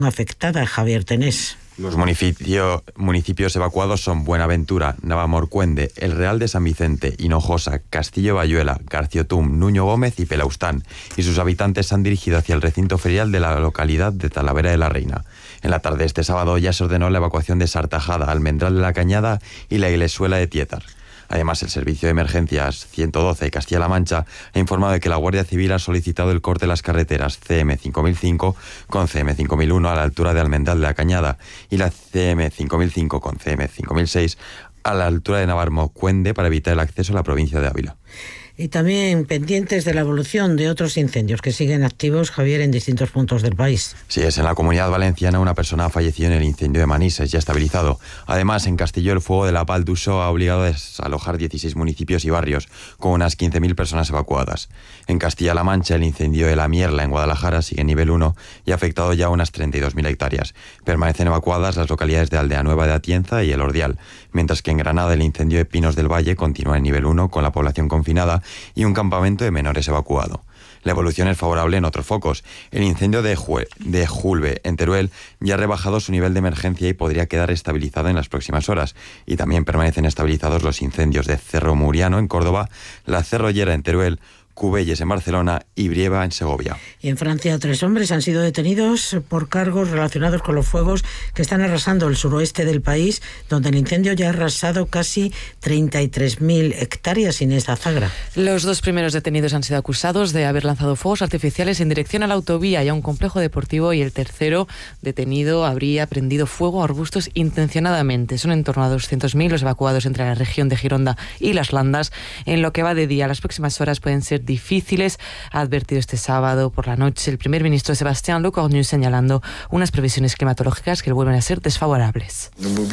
afectada, Javier Tenés. Los municipios evacuados son Buenaventura, Navamorcuende, El Real de San Vicente, Hinojosa, Castillo Bayuela, Garciotum, Nuño Gómez y Pelaustán, y sus habitantes se han dirigido hacia el recinto ferial de la localidad de Talavera de la Reina. En la tarde de este sábado ya se ordenó la evacuación de Sartajada, Almendral de la Cañada y la Ilesuela de Tietar. Además, el Servicio de Emergencias 112 de Castilla-La Mancha ha informado de que la Guardia Civil ha solicitado el corte de las carreteras CM 5005 con CM 5001 a la altura de Almendral de la Cañada y la CM 5005 con CM 5006 a la altura de Navarmocuende para evitar el acceso a la provincia de Ávila. Y también pendientes de la evolución de otros incendios que siguen activos, Javier, en distintos puntos del país. Sí, en la Comunidad Valenciana una persona ha fallecido en el incendio de Manises, ya estabilizado. Además, en Castelló el fuego de la Pal d'Uso ha obligado a desalojar 16 municipios y barrios, con unas 15.000 personas evacuadas. En Castilla-La Mancha el incendio de La Mierla, en Guadalajara, sigue en nivel 1 y ha afectado ya unas 32.000 hectáreas. Permanecen evacuadas las localidades de Aldea Nueva de Atienza y El Ordial, mientras que en Granada el incendio de Pinos del Valle continúa en nivel 1 con la población confinada y un campamento de menores evacuado. La evolución es favorable en otros focos. El incendio de Julbe, en Teruel, ya ha rebajado su nivel de emergencia y podría quedar estabilizado en las próximas horas. Y también permanecen estabilizados los incendios de Cerro Muriano, en Córdoba, La Cerrollera, en Teruel, Cubelles, en Barcelona y Brieva, en Segovia. Y en Francia 3 hombres han sido detenidos por cargos relacionados con los fuegos que están arrasando el suroeste del país, donde el incendio ya ha arrasado casi 33.000 hectáreas, Inés Azagra. Los 2 primeros detenidos han sido acusados de haber lanzado fuegos artificiales en dirección a la autovía y a un complejo deportivo, y el tercero detenido habría prendido fuego a arbustos intencionadamente. Son en torno a 200.000 los evacuados entre la región de Gironda y Las Landas. En lo que va de día, las próximas horas pueden ser difíciles, ha advertido este sábado por la noche el primer ministro Sébastien Lecornu, señalando unas previsiones climatológicas que vuelven a ser desfavorables.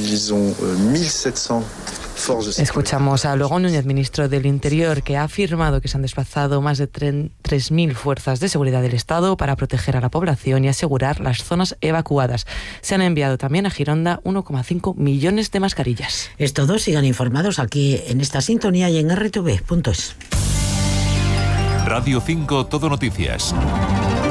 Escuchamos a Laurent Núñez, ministro del Interior, que ha afirmado que se han desplazado más de 3.000 fuerzas de seguridad del Estado para proteger a la población y asegurar las zonas evacuadas. Se han enviado también a Gironda 1,5 millones de mascarillas. Es todo, sigan informados aquí en esta sintonía y en rtv.es. Radio 5 Todo Noticias.